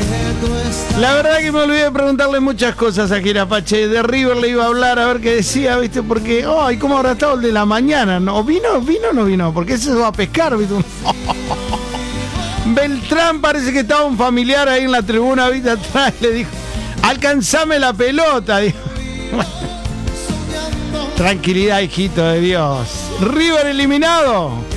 La verdad que me olvidé de preguntarle muchas cosas a Quirapache. De River le iba a hablar a ver qué decía, ¿viste? Porque, ay, ¿cómo habrá estado el de la mañana? ¿No vino o no vino? Porque ese se va a pescar, ¿viste? Beltrán parece que estaba un familiar ahí en la tribuna, ¿viste? Atrás le dijo, alcanzame la pelota, dijo. Tranquilidad, hijito de Dios. River eliminado.